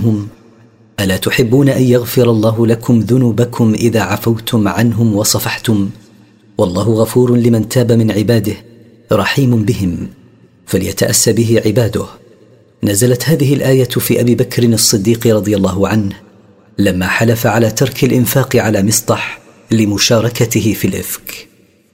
عنهم: ألا تحبون أن يغفر الله لكم ذنوبكم إذا عفوتم عنهم وصفحتم؟ والله غفور لمن تاب من عباده رحيم بهم، فليتأسى به عباده. نزلت هذه الآية في أبي بكر الصديق رضي الله عنه لما حلف على ترك الإنفاق على مصطح لمشاركته في الإفك.